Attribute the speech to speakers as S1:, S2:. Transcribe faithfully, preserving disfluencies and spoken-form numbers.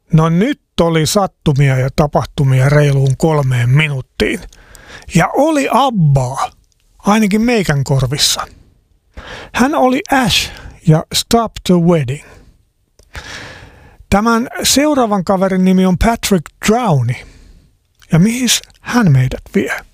S1: No nyt oli sattumia ja tapahtumia reiluun kolmeen minuuttiin. Ja oli Abbaa, ainakin meikän korvissa. Hän oli Ash ja Stop the Wedding. Tämän seuraavan kaverin nimi on Patrick Downey. Ja mihin hän meidät vie?